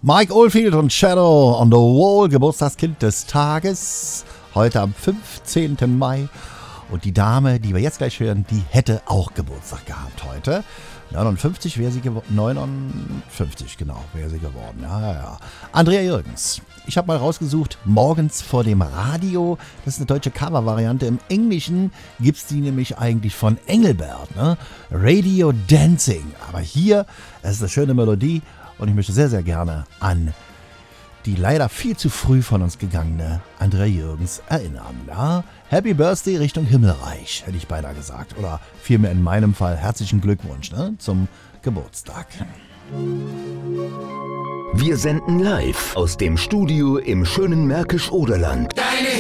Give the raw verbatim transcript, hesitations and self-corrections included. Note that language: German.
Mike Oldfield und Shadow on the Wall, Geburtstagskind des Tages, heute am fünfzehnten Mai. Und die Dame, die wir jetzt gleich hören, die hätte auch Geburtstag gehabt heute. neunundfünfzig wäre sie geworden. neunundfünfzig, genau, wäre sie geworden. Ja, ja, ja. Andrea Jürgens. Ich habe mal rausgesucht, morgens vor dem Radio. Das ist eine deutsche Cover-Variante. Im Englischen gibt es die nämlich eigentlich von Engelbert. Ne? Radio Dancing. Aber hier, es ist eine schöne Melodie. Und ich möchte sehr, sehr gerne an die leider viel zu früh von uns gegangene Andrea Jürgens erinnern. Ja? Happy Birthday Richtung Himmelreich, hätte ich beinahe gesagt. Oder vielmehr in meinem Fall herzlichen Glückwunsch, ne, zum Geburtstag. Wir senden live aus dem Studio im schönen Märkisch-Oderland. Deine